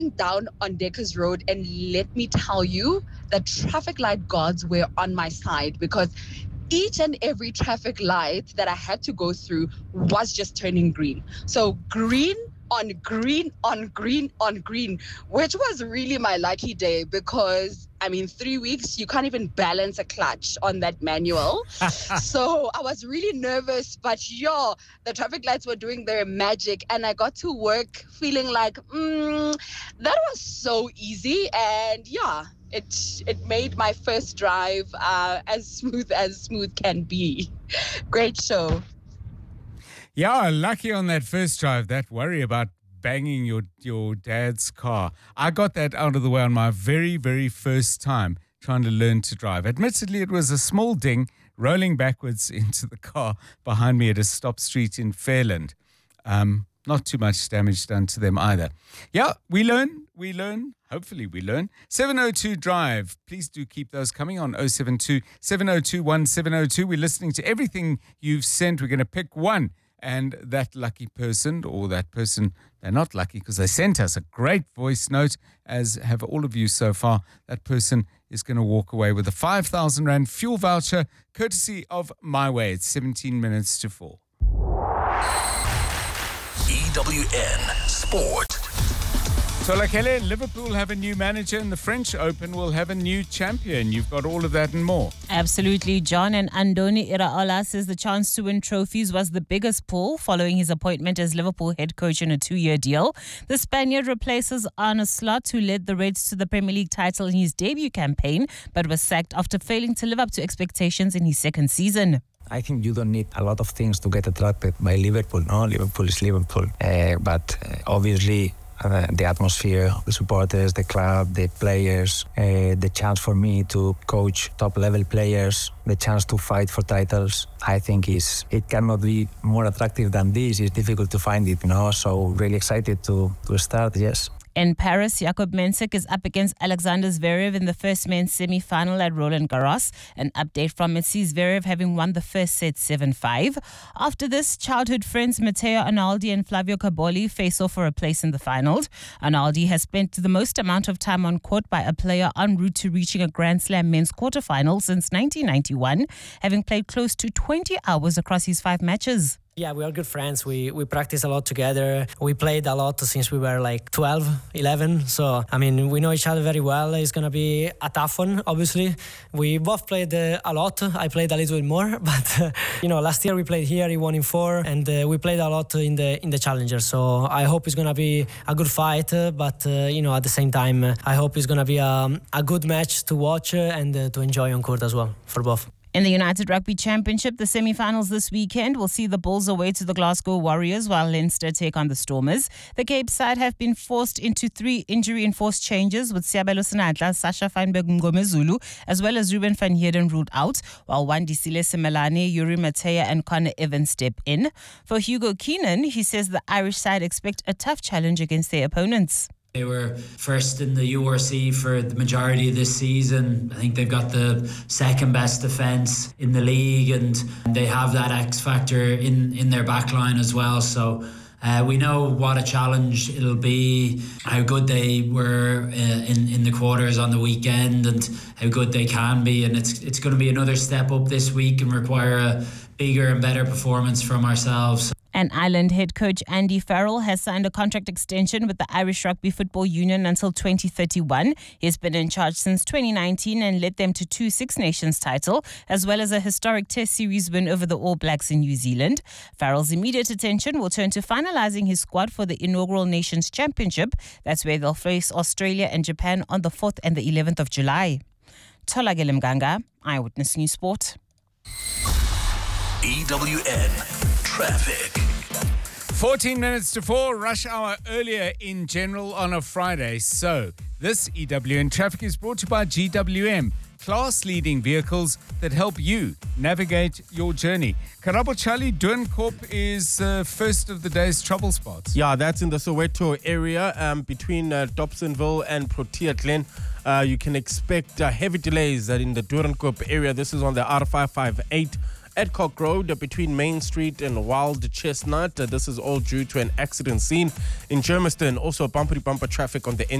down on Deckers Road, and let me tell you, the traffic light guards were on my side because each and every traffic light that I had to go through was just turning green. So green on green on green on green, which was really my lucky day because 3 weeks you can't even balance a clutch on that manual. So I was really nervous, but the traffic lights were doing their magic and I got to work feeling like that was so easy. And it made my first drive as smooth can be. Great show. Yeah, lucky on that first drive. That worry about banging your dad's car. I got that out of the way on my very, very first time trying to learn to drive. Admittedly, it was a small ding rolling backwards into the car behind me at a stop street in Fairland. Not too much damage done to them either. Yeah, we learn. Hopefully we learn. 702 Drive. Please do keep those coming on 072 702 1702. We're listening to everything you've sent. We're going to pick one. And that lucky person, or that person, they're not lucky because they sent us a great voice note, as have all of you so far. That person is going to walk away with a 5,000 Rand fuel voucher, courtesy of My Way. It's 17 minutes to 4. EWN Sport. Tolakele, Liverpool have a new manager and the French Open will have a new champion. You've got all of that and more. Absolutely, John. And Andoni Iraola says the chance to win trophies was the biggest pull following his appointment as Liverpool head coach in a 2-year deal. The Spaniard replaces Arne Slot, who led the Reds to the Premier League title in his debut campaign, but was sacked after failing to live up to expectations in his second season. I think you don't need a lot of things to get attracted by Liverpool. No, Liverpool is Liverpool. But obviously, the atmosphere, the supporters, the club, the players, the chance for me to coach top-level players, the chance to fight for titles, I think it cannot be more attractive than this. It's difficult to find it, so really excited to start, yes. In Paris, Jakub Mensik is up against Alexander Zverev in the first men's semi-final at Roland Garros. An update from it sees Zverev having won the first set 7-5. After this, childhood friends Matteo Arnaldi and Flavio Caboli face off for a place in the finals. Arnaldi has spent the most amount of time on court by a player en route to reaching a Grand Slam men's quarterfinal since 1991, having played close to 20 hours across his 5 matches. Yeah, we are good friends. We practice a lot together. We played a lot since we were like 12, 11. So, we know each other very well. It's going to be a tough one, obviously. We both played a lot. I played a little bit more. But, last year we played here, he won in 4. And we played a lot in the Challenger. So I hope it's going to be a good fight. But, at the same time, I hope it's going to be a good match to watch and to enjoy on court as well for both. In the United Rugby Championship, the semi-finals this weekend will see the Bulls away to the Glasgow Warriors while Leinster take on the Stormers. The Cape side have been forced into 3 injury-enforced changes with Siabelo Senatla, Sasha Feinberg Ngomezulu, as well as Ruben van Heerden ruled out, while Wandisile Semelane, Yuri Matea and Connor Evans step in. For Hugo Keenan, he says the Irish side expect a tough challenge against their opponents. They were first in the URC for the majority of this season. I think they've got the second best defence in the league and they have that X factor in their backline as well. So we know what a challenge it'll be, how good they were in the quarters on the weekend and how good they can be. And it's going to be another step up this week and require a bigger and better performance from ourselves. And Ireland head coach Andy Farrell has signed a contract extension with the Irish Rugby Football Union until 2031. He's been in charge since 2019 and led them to 2 Six Nations title, as well as a historic Test Series win over the All Blacks in New Zealand. Farrell's immediate attention will turn to finalising his squad for the inaugural Nations Championship. That's where they'll face Australia and Japan on the 4th and the 11th of July. Tolagele Mganga, Eyewitness News Sport. EWN Traffic. 14 minutes to 4, rush hour earlier in general on a Friday. So, this EWN Traffic is brought to you by GWM, class-leading vehicles that help you navigate your journey. Karabo Charlie, Doornkorp is first of the day's trouble spots. Yeah, that's in the Soweto area between Dobsonville and Protea Glen. You can expect heavy delays in the Doornkorp area. This is on the R558. Adcock Road between Main Street and Wild Chestnut. This is all due to an accident scene. In Germiston, also bumpy bumper traffic on the